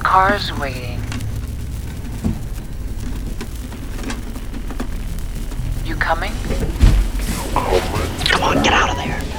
car's waiting. You coming? Come on, get out of there.